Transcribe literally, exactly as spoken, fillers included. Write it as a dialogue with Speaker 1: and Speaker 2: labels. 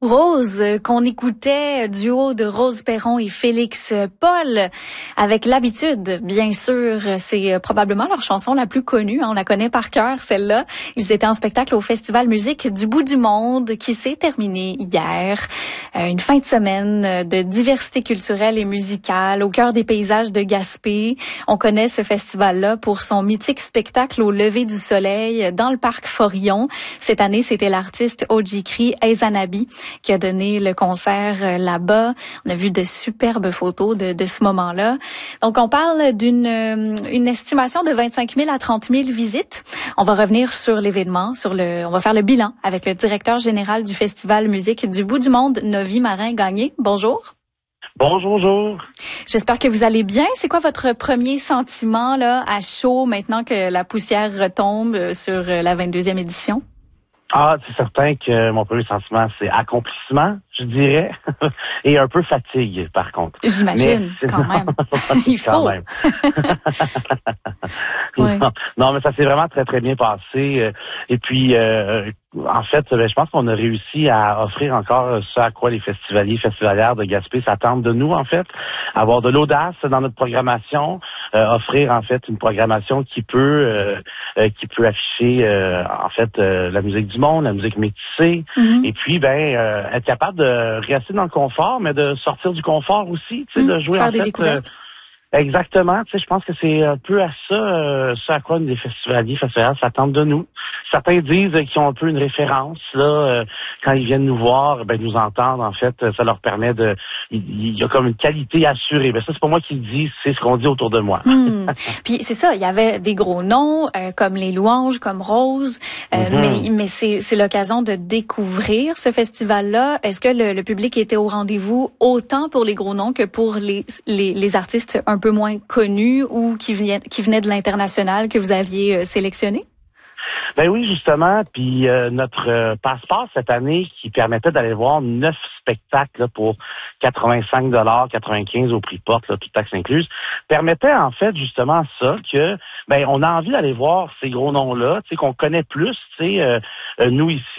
Speaker 1: Rose, qu'on écoutait, duo de Rose Perron et Félix Paul, avec l'habitude, bien sûr, c'est probablement leur chanson la plus connue, hein, on la connaît par cœur, celle-là. Ils étaient en spectacle au Festival Musique du bout du monde, qui s'est terminé hier. Euh, une fin de semaine de diversité culturelle et musicale, au cœur des paysages de Gaspé. On connaît ce festival-là pour son mythique spectacle au lever du soleil dans le parc Forillon. Cette année, c'était l'artiste Ojikri Ezanabi qui a donné le concert là-bas. On a vu de superbes photos de, de ce moment-là. Donc, on parle d'une une estimation de vingt-cinq mille à trente mille visites. On va revenir sur l'événement, sur le, on va faire le bilan avec le directeur général du Festival Musique du bout du monde, Novi Marin-Gagné. Bonjour.
Speaker 2: Bonjour, bonjour.
Speaker 1: J'espère que vous allez bien. C'est quoi votre premier sentiment là à chaud maintenant que la poussière retombe sur la vingt-deuxième édition?
Speaker 2: Ah, c'est certain que mon premier sentiment, c'est accomplissement, je dirais, et un peu fatigue, par contre.
Speaker 1: J'imagine, mais, quand même. Il faut.
Speaker 2: Quand même.
Speaker 1: Ouais.
Speaker 2: non, non, mais ça s'est vraiment très, très bien passé. Et puis, euh, en fait, je pense qu'on a réussi à offrir encore ce à quoi les festivaliers, festivalières de Gaspé s'attendent de nous, en fait. Avoir de l'audace dans notre programmation, euh, offrir, en fait, une programmation qui peut euh, euh, qui peut afficher, euh, en fait, euh, la musique du monde, la musique métissée. Mm-hmm. Et puis, ben, euh, être capable de rester dans le confort, mais de sortir du confort aussi, tu sais, mm-hmm. de jouer,
Speaker 1: Faire
Speaker 2: en
Speaker 1: des
Speaker 2: fait...
Speaker 1: découvertes.
Speaker 2: Euh, Exactement, tu sais, je pense que c'est un peu à ça, euh, ça à quoi les festivaliers, festivalières s'attendent de nous. Certains disent qu'ils ont un peu une référence, là, euh, quand ils viennent nous voir, ben nous entendre, en fait, ça leur permet de, il, il y a comme une qualité assurée. Ben ça, c'est pas moi qui le dis, c'est ce qu'on dit autour de moi.
Speaker 1: Mmh. Puis c'est ça, il y avait des gros noms, euh, comme Les Louanges, comme Rose, euh, mm-hmm. mais, mais c'est, c'est l'occasion de découvrir ce festival-là. Est-ce que le, le public était au rendez-vous autant pour les gros noms que pour les, les, les artistes un peu moins connus ou qui venaient, qui venaient de l'international que vous aviez euh, sélectionné?
Speaker 2: Ben oui, justement. Puis euh, notre euh, passe-passe cette année qui permettait d'aller voir neuf spectacles là, pour quatre-vingt-cinq dollars, quatre-vingt-quinze au prix de porte, là, toute taxe incluse, permettait en fait justement ça que ben on a envie d'aller voir ces gros noms-là, tu sais qu'on connaît plus, tu sais euh, euh, nous ici.